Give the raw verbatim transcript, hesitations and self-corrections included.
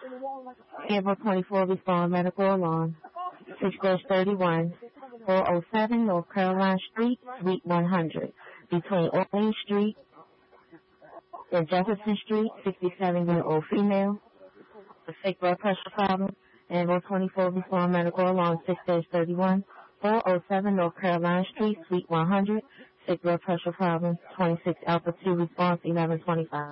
Amber twenty-four, respond medical alarm. six thirty-one, four oh seven North Caroline Street, Suite one hundred, between Orleans Street and Jefferson Street, sixty-seven-year-old female, with fake blood pressure problem. Amber twenty-four, respond medical alarm. six thirty-one, four oh seven North Caroline Street, Suite one hundred, fake blood pressure problem. twenty-six Alpha two, response eleven twenty-five.